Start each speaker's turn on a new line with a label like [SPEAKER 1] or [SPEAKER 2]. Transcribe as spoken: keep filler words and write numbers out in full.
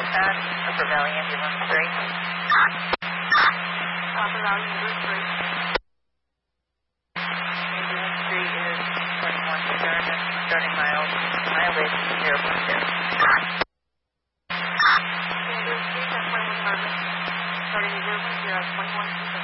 [SPEAKER 1] That Upper Valley Ambulance three.
[SPEAKER 2] Upper Valley Ambulance three.
[SPEAKER 1] Ambulance three is twenty-one stern and starting miles. Mileage zero point two.
[SPEAKER 2] Ambulance three, that's twenty-one Starting zero point zero, twenty-one